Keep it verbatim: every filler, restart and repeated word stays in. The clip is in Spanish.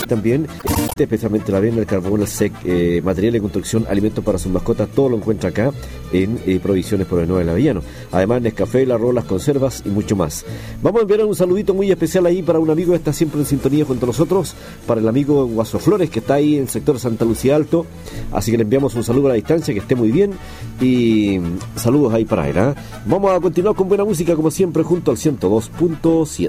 también, especialmente la avena, el carbón, el sec, eh, material de construcción, alimentos para sus mascotas, todo lo encuentra acá en eh, Provisiones por el Nuevo Avellano. Además, Nescafé, el arroz, las conservas y mucho más. Vamos a enviar un saludito muy especial ahí para un amigo que está siempre en sintonía junto a nosotros, para el amigo Guaso Flores, que está ahí en el sector Santa Lucía Alto. Así que le enviamos un saludo a la distancia, que esté muy bien, y saludos ahí para él, ¿eh? Vamos a continuar con buena música como siempre junto al ciento dos punto siete.